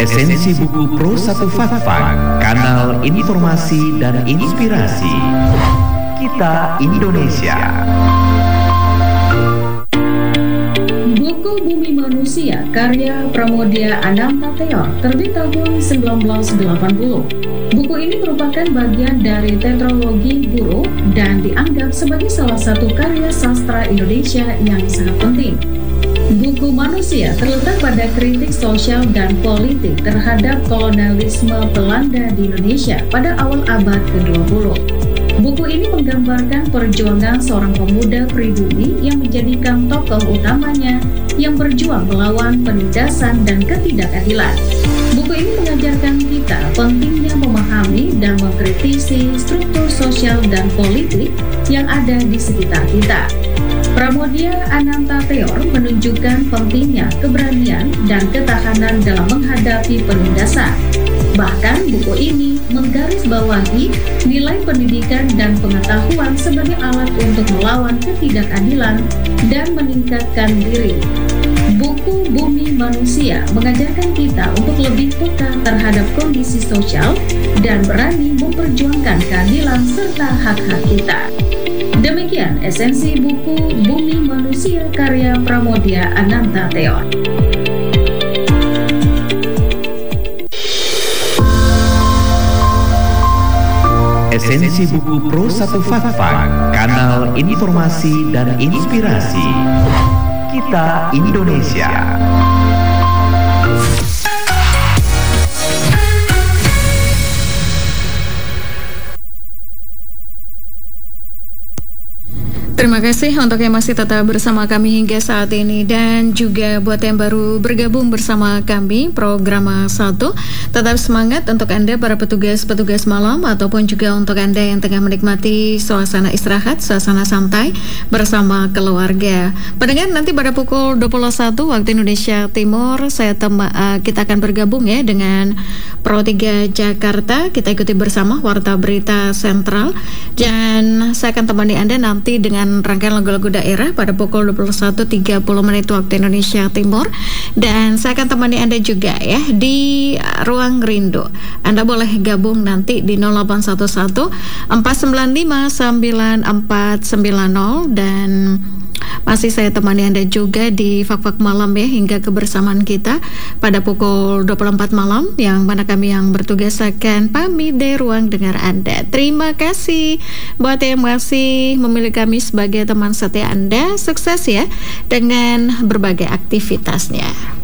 Esensi buku Pro 1 Fakfak, kanal informasi dan inspirasi. Kita Indonesia. Buku Bumi Manusia karya Pramoedya Anantathur terbit tahun 1980. Buku ini merupakan bagian dari tetralogi Buruh dan dianggap sebagai salah satu karya sastra Indonesia yang sangat penting. Buku Manusia terletak pada kritik sosial dan politik terhadap kolonialisme Belanda di Indonesia pada awal abad ke-20. Buku ini menggambarkan perjuangan seorang pemuda pribumi yang menjadikan tokoh utamanya yang berjuang melawan penindasan dan ketidakadilan. Buku ini mengajarkan kita pentingnya memahami dan mengkritisi struktur sosial dan politik yang ada di sekitar kita. Pramoedya Anantathur menunjukkan pentingnya keberanian dan ketahanan dalam menghadapi penindasan. Bahkan buku ini menggarisbawahi nilai pendidikan dan pengetahuan sebagai alat untuk melawan ketidakadilan dan meningkatkan diri. Buku Bumi Manusia mengajarkan kita untuk lebih peka terhadap kondisi sosial dan berani memperjuangkan keadilan serta hak-hak kita. Demikian esensi buku Bumi Manusia karya Pramoedya Anantathur. Esensi buku Pro 1 Fakfak, kanal informasi dan inspirasi. Kita Indonesia. Terima kasih untuk yang masih tetap bersama kami hingga saat ini, dan juga buat yang baru bergabung bersama kami program 1, tetap semangat untuk Anda para petugas-petugas malam ataupun juga untuk Anda yang tengah menikmati suasana istirahat, suasana santai bersama keluarga. Pendengar, nanti pada pukul 21 waktu Indonesia Timur kita akan bergabung ya dengan Pro 3 Jakarta. Kita ikuti bersama Warta Berita Sentral, dan saya akan temani Anda nanti dengan rangkaian lagu-lagu daerah pada pukul 21.30 menit waktu Indonesia Timur. Dan saya akan temani Anda juga ya di Ruang Rindu. Anda boleh gabung nanti di 0811 495 9490, dan masih saya temani Anda juga di Fak-Fak Malam ya hingga kebersamaan kita pada pukul 24 malam, yang mana kami yang bertugas akan pamit dari ruang dengar Anda. Terima kasih buat yang masih memilih kami sebagai teman setia Anda. Sukses ya dengan berbagai aktivitasnya.